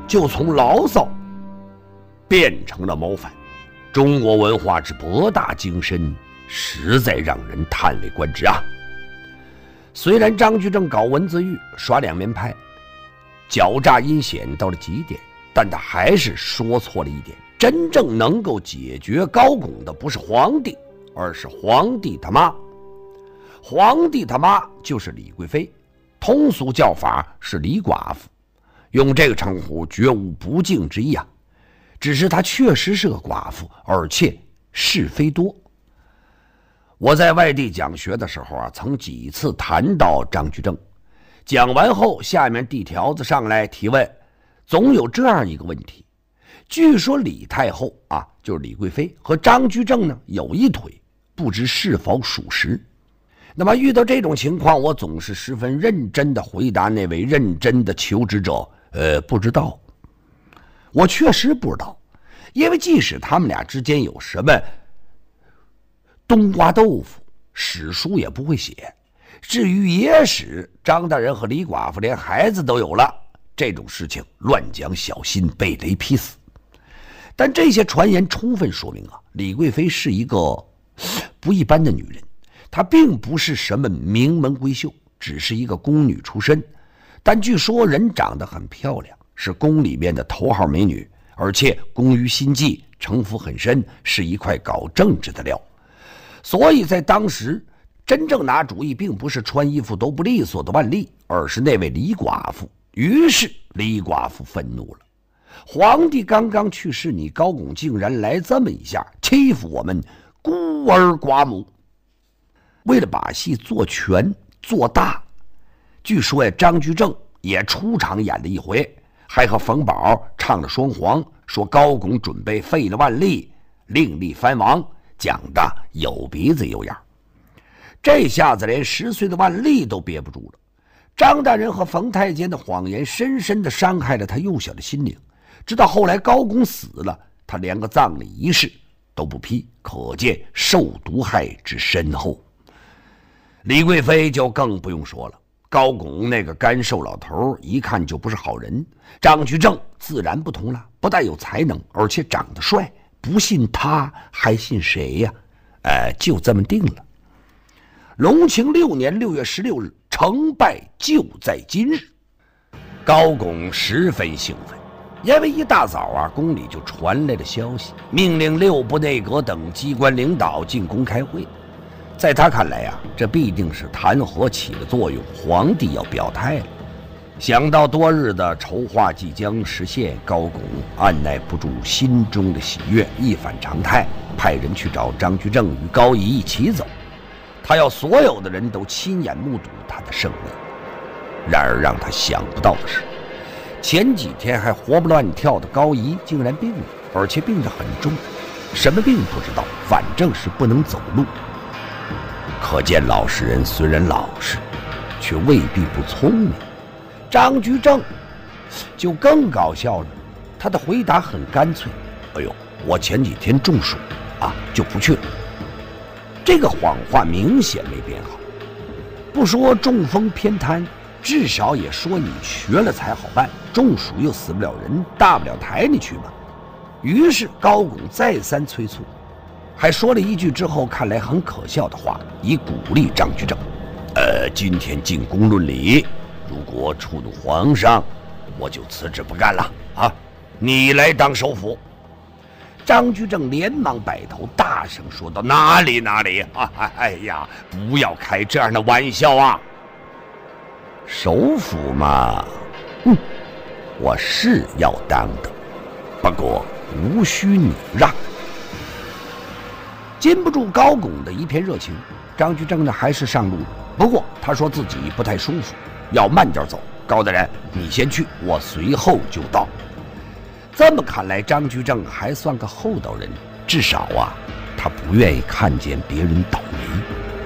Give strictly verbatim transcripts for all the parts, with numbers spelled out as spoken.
就从牢骚变成了谋反。中国文化之博大精深，实在让人叹为观止啊！虽然张居正搞文字狱，耍两面派，狡诈阴险到了极点，但他还是说错了一点：真正能够解决高拱的不是皇帝，而是皇帝他妈。皇帝他妈就是李贵妃，通俗叫法是李寡妇，用这个称呼绝无不敬之意啊。只是她确实是个寡妇，而且是非多。我在外地讲学的时候啊，曾几次谈到张居正，讲完后下面递条子上来提问，总有这样一个问题：据说李太后啊，就是李贵妃和张居正呢有一腿，不知是否属实。那么遇到这种情况，我总是十分认真地回答那位认真的求职者：呃，不知道。我确实不知道，因为即使他们俩之间有什么冬瓜豆腐，史书也不会写。至于野史，张大人和李寡妇连孩子都有了，这种事情乱讲小心被雷劈死。但这些传言充分说明啊，李贵妃是一个不一般的女人。她并不是什么名门闺秀，只是一个宫女出身，但据说人长得很漂亮，是宫里面的头号美女，而且工于心计，城府很深，是一块搞政治的料。所以在当时，真正拿主意并不是穿衣服都不利索的万历，而是那位李寡妇。于是李寡妇愤怒了：皇帝刚刚去世，你高拱竟然来这么一下，欺负我们孤儿寡母。为了把戏做全做大，据说呀，张居正也出场演了一回，还和冯宝唱了双簧，说高拱准备废了万历，另立藩王，讲的有鼻子有眼。这下子连十岁的万历都憋不住了。张大人和冯太监的谎言深深地伤害了他幼小的心灵，直到后来高拱死了，他连个葬礼仪式都不批，可见受毒害之深厚。李贵妃就更不用说了，高拱那个干瘦老头一看就不是好人。张居正自然不同了，不但有才能，而且长得帅，不信他还信谁呀？呃，就这么定了。隆庆六年六月十六日，成败就在今日。高拱十分兴奋，因为一大早啊，宫里就传来了消息，命令六部内阁等机关领导进宫开会。在他看来啊，这必定是弹劾起了作用，皇帝要表态了。想到多日的筹划即将实现，高拱按耐不住心中的喜悦，一反常态，派人去找张居正与高仪一起走。他要所有的人都亲眼目睹他的胜利。然而让他想不到的是，前几天还活蹦乱跳的高仪竟然病了，而且病得很重。什么病不知道，反正是不能走路。可见老实人虽然老实，却未必不聪明。张居正就更搞笑了，他的回答很干脆：哎呦，我前几天中暑啊，就不去了。这个谎话明显没编好，不说中风偏瘫，至少也说你瘸了才好办，中暑又死不了人，大不了抬你去嘛。于是高拱再三催促，还说了一句之后看来很可笑的话，以鼓励张居正：呃，今天进宫论礼，如果触怒皇上，我就辞职不干了啊！你来当首辅。张居正连忙摆头，大声说道：哪里哪里啊！哎呀，不要开这样的玩笑啊！首辅嘛，嗯，我是要当的，不过无需你让。禁不住高拱的一片热情，张居正呢还是上路了。不过他说自己不太舒服，要慢点走。高大人，你先去，我随后就到。这么看来，张居正还算个厚道人，至少啊，他不愿意看见别人倒霉。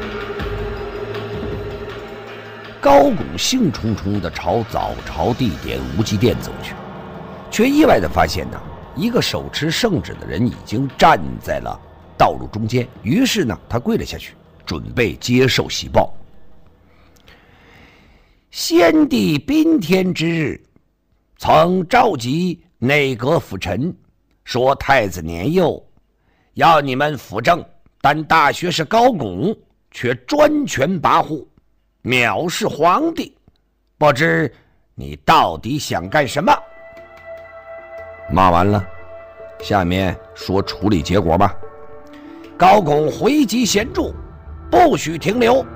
高拱兴冲冲地朝早朝地点无极殿走去，却意外地发现呢，一个手持圣旨的人已经站在了道路中间。于是呢，他跪了下去，准备接受喜报。先帝宾天之日， 曾召集内阁辅臣，说太子年幼，要你们辅政，但大学士高拱却专权跋扈，藐视皇帝，不知你到底想干什么？”骂完了，下面说处理结果吧。高拱回击贤助，不许停留。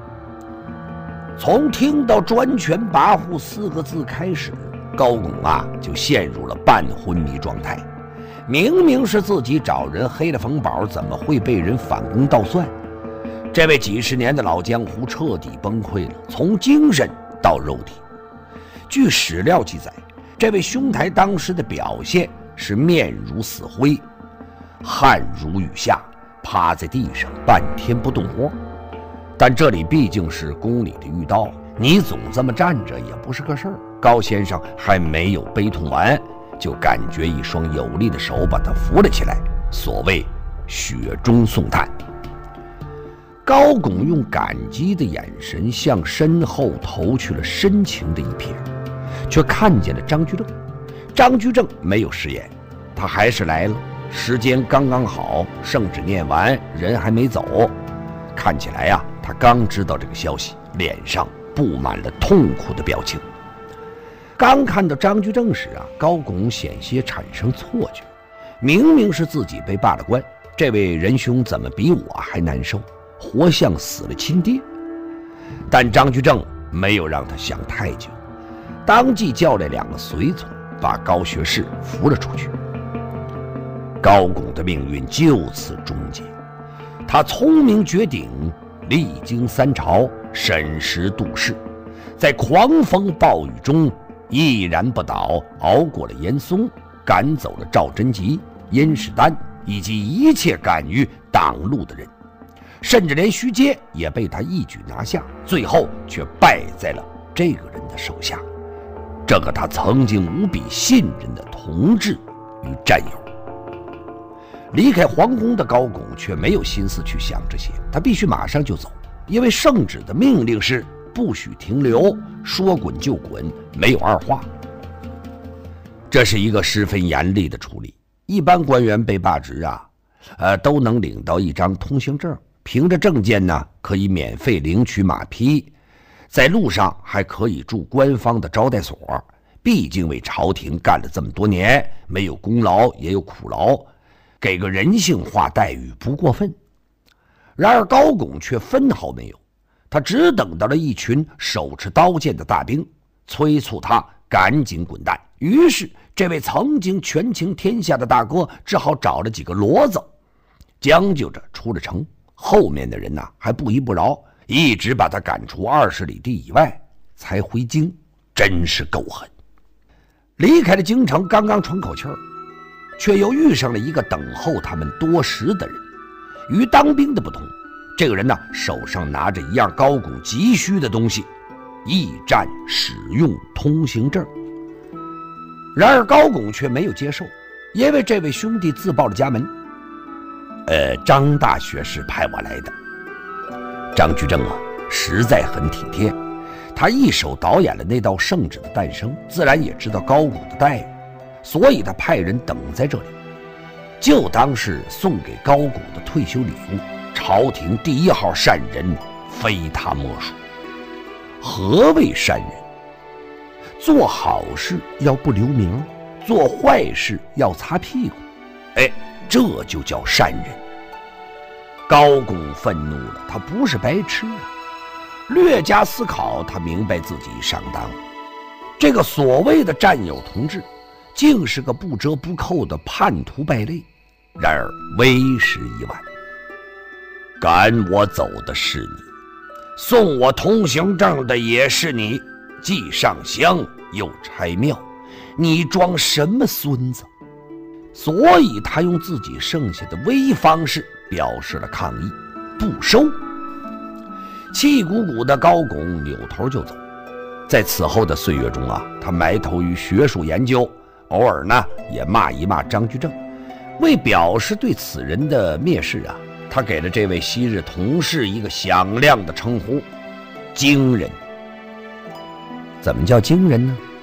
从听到专权跋扈四个字开始，高拱啊就陷入了半昏迷状态。明明是自己找人黑了冯保，怎么会被人反攻倒算？这位几十年的老江湖彻底崩溃了，从精神到肉体。据史料记载，这位兄台当时的表现是面如死灰，汗如雨下，趴在地上半天不动活。但这里毕竟是宫里的御道，你总这么站着也不是个事儿。高先生还没有悲痛完，就感觉一双有力的手把他扶了起来，所谓雪中送炭。高拱用感激的眼神向身后投去了深情的一瞥，却看见了张居正。张居正没有食言，他还是来了，时间刚刚好，圣旨念完，人还没走。看起来呀、啊，他刚知道这个消息，脸上布满了痛苦的表情。刚看到张居正时啊，高拱险些产生错觉，明明是自己被罢了官，这位仁兄怎么比我还难受，活像死了亲爹。但张居正没有让他想太久，当即叫来两个随从，把高学士扶了出去。高拱的命运就此终结。他聪明绝顶，历经三朝，审时度势，在狂风暴雨中毅然不倒，熬过了严嵩，赶走了赵贞吉、殷世丹以及一切敢于挡路的人，甚至连徐阶也被他一举拿下，最后却败在了这个人的手下，这个他曾经无比信任的同志与战友。离开皇宫的高拱却没有心思去想这些，他必须马上就走，因为圣旨的命令是不许停留，说滚就滚，没有二话。这是一个十分严厉的处理。一般官员被罢职啊，呃，都能领到一张通行证，凭着证件呢，可以免费领取马匹，在路上还可以住官方的招待所。毕竟为朝廷干了这么多年，没有功劳也有苦劳，给个人性化待遇不过分。然而高拱却分毫没有，他只等到了一群手持刀剑的大兵，催促他赶紧滚蛋。于是这位曾经权倾天下的大哥只好找了几个骡子，将就着出了城。后面的人呐、啊、还不依不饶，一直把他赶出二十里地以外才回京，真是够狠。离开了京城，刚刚喘口气儿，却又遇上了一个等候他们多时的人。与当兵的不同，这个人呢手上拿着一样高拱急需的东西——驿站使用通行证。然而高拱却没有接受，因为这位兄弟自报了家门：“呃，张大学士派我来的。”张居正啊，实在很体贴，他一手导演了那道圣旨的诞生，自然也知道高拱的待遇，所以他派人等在这里，就当是送给高拱的退休礼物。朝廷第一号善人，非他莫属。何谓善人？做好事要不留名，做坏事要擦屁股，哎，这就叫善人。高拱愤怒了，他不是白痴啊。略加思考，他明白自己上当。这个所谓的战友同志，竟是个不折不扣的叛徒败类。然而为时已晚，赶我走的是你，送我通行证的也是你，既上香又拆庙，你装什么孙子？所以他用自己剩下的唯一方式表示了抗议，不收。气鼓鼓的高拱扭头就走。在此后的岁月中啊，他埋头于学术研究，偶尔呢也骂一骂张居正。为表示对此人的蔑视啊，他给了这位昔日同事一个响亮的称呼——惊人。怎么叫惊人呢？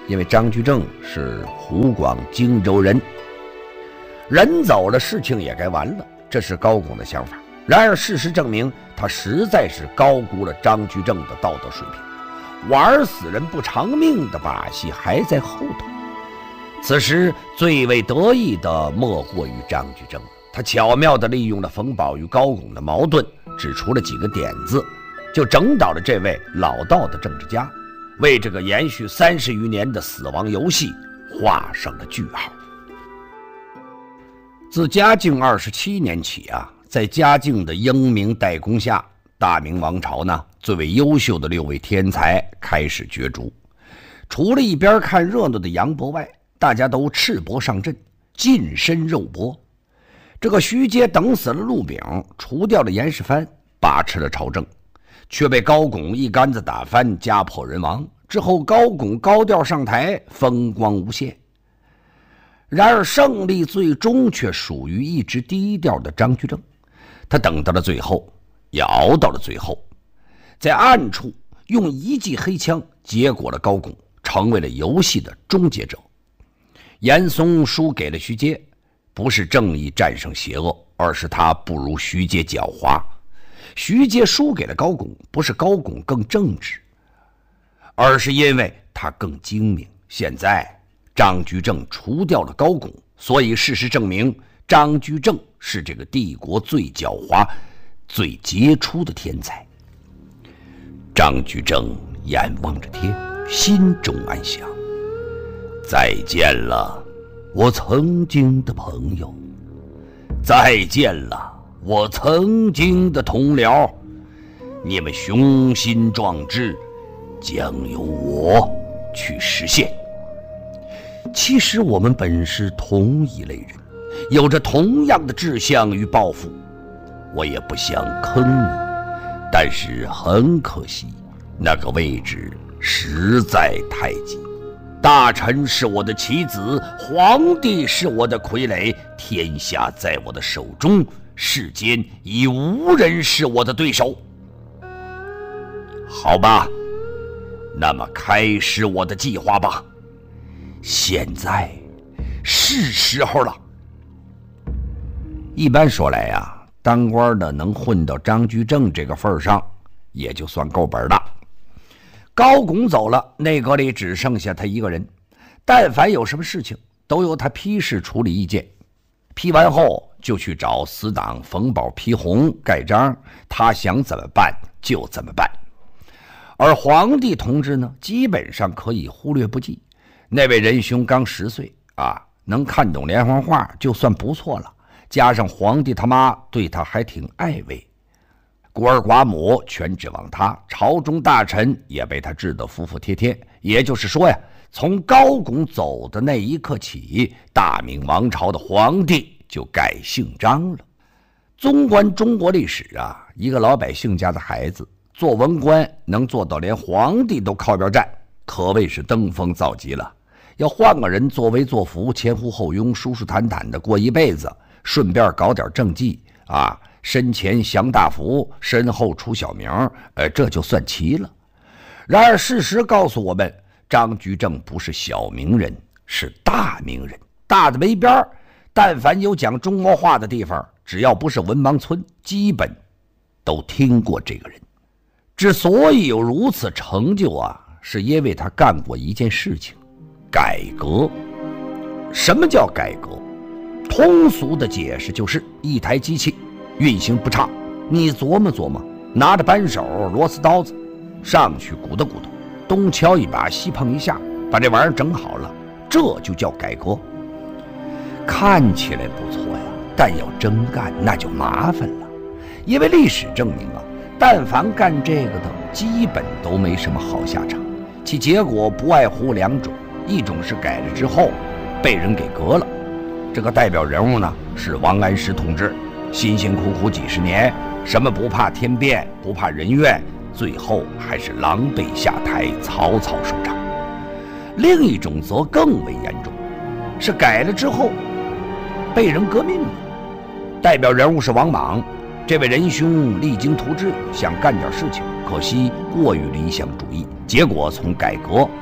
因为张居正是湖广荆州人，人走了，事情也该完了，这是高拱的想法。然而事实证明，他实在是高估了张居正的道德水平，玩死人不偿命的把戏还在后头。此时最为得意的莫过于张居正，他巧妙地利用了冯保与高拱的矛盾，指出了几个点子，就整倒了这位老道的政治家，为这个延续三十余年的死亡游戏画上了句号。自嘉靖二十七年起啊，在嘉靖的英明代工下，大明王朝呢最为优秀的六位天才开始角逐。除了一边看热闹的杨博外，大家都赤膊上阵，近身肉搏。这个徐阶等死了陆炳，除掉了严世蕃，把持了朝政，却被高拱一竿子打翻，家破人亡。之后高拱高调上台，风光无限。然而胜利最终却属于一直低调的张居正，他等到了最后，也熬到了最后，在暗处用一记黑枪结果了高拱，成为了游戏的终结者。严嵩输给了徐阶，不是正义战胜邪恶，而是他不如徐阶狡猾。徐阶输给了高拱，不是高拱更正直，而是因为他更精明。现在张居正除掉了高拱，所以事实证明张居正是这个帝国最狡猾、最杰出的天才。张居正眼望着天，心中暗想：再见了，我曾经的朋友；再见了，我曾经的同僚。你们雄心壮志，将由我去实现。其实我们本是同一类人，有着同样的志向与抱负。我也不想坑你，但是很可惜，那个位置实在太挤。大臣是我的棋子，皇帝是我的傀儡，天下在我的手中，世间已无人是我的对手。好吧，那么开始我的计划吧。现在是时候了。一般说来呀，当官的能混到张居正这个份上，也就算够本了。高拱走了，内阁里只剩下他一个人，但凡有什么事情，都由他批示处理意见。批完后就去找死党冯保批红盖章，他想怎么办就怎么办。而皇帝同志呢，基本上可以忽略不计。那位仁兄刚十岁啊，能看懂连环画就算不错了，加上皇帝他妈对他还挺爱卫，孤儿寡母全指望他，朝中大臣也被他治得服服帖帖。也就是说呀，从高拱走的那一刻起，大明王朝的皇帝就改姓张了。纵观中国历史啊，一个老百姓家的孩子做文官能做到连皇帝都靠边站，可谓是登峰造极了。要换个人作威作福，前呼后拥，舒舒坦坦的过一辈子，顺便搞点政绩啊，身前享大福，身后出小名，呃，这就算齐了。然而事实告诉我们，张居正不是小名人，是大名人，大的没边。但凡有讲中国话的地方，只要不是文盲村，基本都听过这个人。之所以有如此成就啊，是因为他干过一件事情，改革。什么叫改革？通俗的解释就是一台机器运行不畅，你琢磨琢磨，拿着扳手螺丝刀子上去鼓捣鼓捣，东敲一把西碰一下，把这玩意儿整好了，这就叫改革。看起来不错呀，但要真干那就麻烦了。因为历史证明啊，但凡干这个的基本都没什么好下场，其结果不外乎两种，一种是改了之后被人给革了，这个代表人物呢是王安石同志，辛辛苦苦几十年，什么不怕天变不怕人怨，最后还是狼狈下台，草草收场。另一种则更为严重，是改了之后被人革命了，代表人物是王莽，这位仁兄励精图治，想干点事情，可惜过于理想主义，结果从改革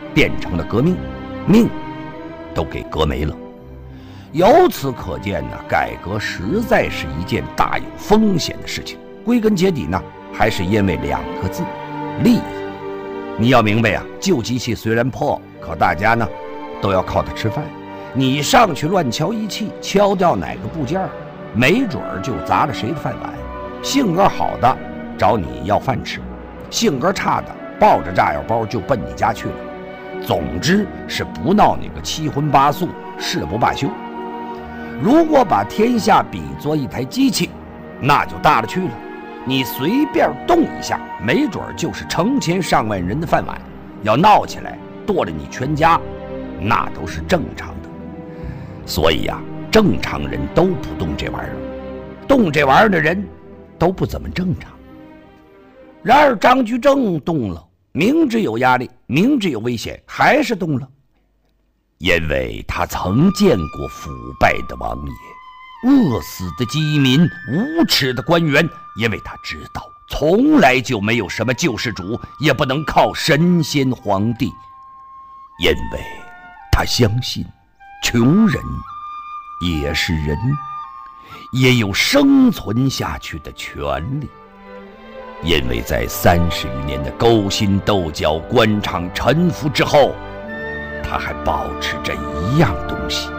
变成了革命，命都给革没了。由此可见呢，改革实在是一件大有风险的事情。归根结底呢，还是因为两个字：利益。你要明白啊，旧机器虽然破，可大家呢都要靠它吃饭。你上去乱敲一气，敲掉哪个部件，没准儿就砸了谁的饭碗。性格好的找你要饭吃，性格差的抱着炸药包就奔你家去了。总之是不闹你个七荤八素，誓不罢休。如果把天下比作一台机器，那就大了去了。你随便动一下，没准就是成千上万人的饭碗。要闹起来，剁了你全家，那都是正常的。所以呀、啊，正常人都不动这玩意儿，动这玩意儿的人都不怎么正常。然而张居正动了，明知有压力，明知有危险，还是动了，因为他曾见过腐败的王爷，饿死的饥民，无耻的官员，因为他知道从来就没有什么救世主，也不能靠神仙皇帝，因为他相信穷人也是人，也有生存下去的权利。因为在三十余年的勾心斗角、官场沉浮之后，他还保持着一样东西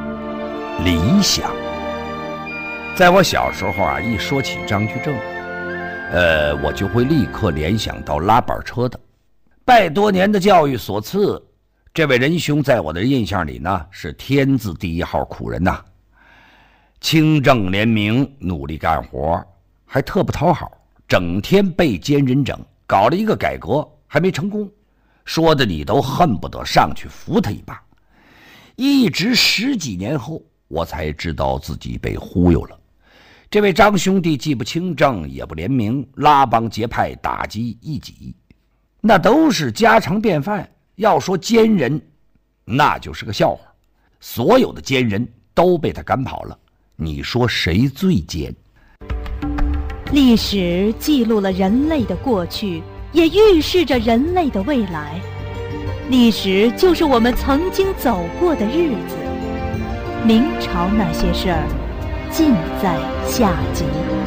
——理想。在我小时候啊，一说起张居正，呃，我就会立刻联想到拉板车的。拜多年的教育所赐，这位仁兄在我的印象里呢，是天字第一号苦人呐，清正廉明，努力干活，还特不讨好，整天被奸人整，搞了一个改革还没成功，说的你都恨不得上去扶他一把。一直十几年后，我才知道自己被忽悠了。这位张兄弟既不清正也不廉明，拉帮结派打击异己，那都是家常便饭。要说奸人，那就是个笑话，所有的奸人都被他赶跑了，你说谁最奸？ 历史记录了人类的过去，也预示着人类的未来。历史就是我们曾经走过的日子。明朝那些事儿，尽在下集。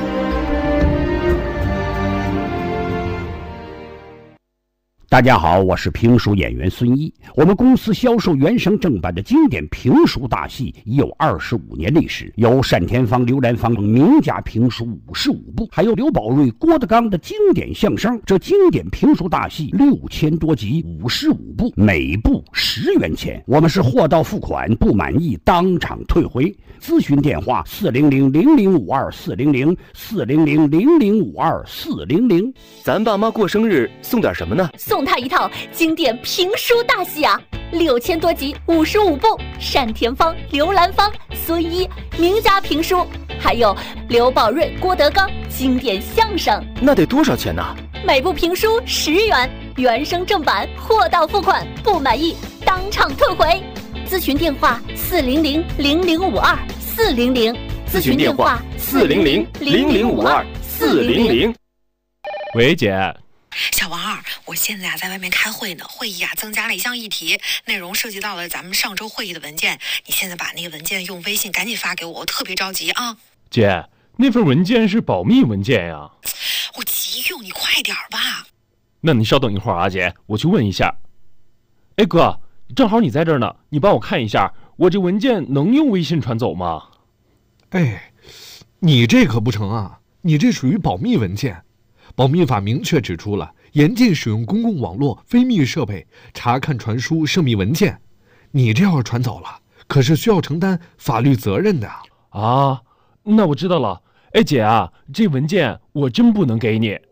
大家好，我是评书演员孙一。我们公司销售原声正版的经典评书大戏已有二十五年历史，有单田芳、刘兰芳等名家评书五十五部，还有刘宝瑞、郭德纲的经典相声。这经典评书大戏六千多集，五十五部，每部十元钱。我们是货到付款，不满意当场退回。咨询电话：四零零零零五二四零零四零零零零五二四零零。 咱爸妈过生日送点什么呢？ 送他一套经典评书大戏啊，六千多集，五十五部，单田芳、刘兰芳、孙一名家评书，还有刘宝瑞、郭德纲经典相声。 那得多少钱呢？ 每部评书十元，原声正版，货到付款，不满意当场退回。咨询电话：四零零零零五二四零零。 咨询电话：四零零零零五二四零零。 喂，姐。 小王二，我现在啊在外面开会呢，会议啊增加了一项议题，内容涉及到了咱们上周会议的文件，你现在把那个文件用微信赶紧发给我，我特别着急啊。 姐，那份文件是保密文件呀。 我急用，你快点吧。 那你稍等一会儿啊，姐，我去问一下。哎哥，正好你在这儿呢，你帮我看一下，我这文件能用微信传走吗？ 哎，你这可不成啊，你这属于保密文件。保密法明确指出了，严禁使用公共网络、非密设备查看、传输涉密文件。你这要是传走了，可是需要承担法律责任的啊。那我知道了。哎姐啊，这文件我真不能给你。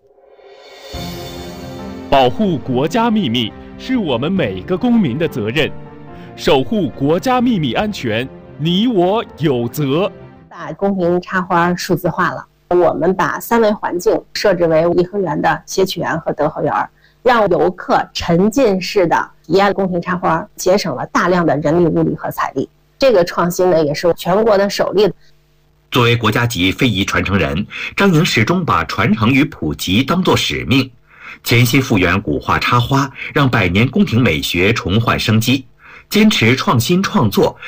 保护国家秘密是我们每个公民的责任，守护国家秘密安全，你我有责。 把公屏插花数字化了。我们把三维环境设置为颐和园的谐曲园和德和园，让游客沉浸式的体验公屏插花，节省了大量的人力、物力和财力。这个创新呢，也是全国的首例。 作为国家级非遗传承人，张颖始终把传承与普及当作使命。 潜心复原古画插花，让百年宫廷美学重焕生机，坚持创新创作，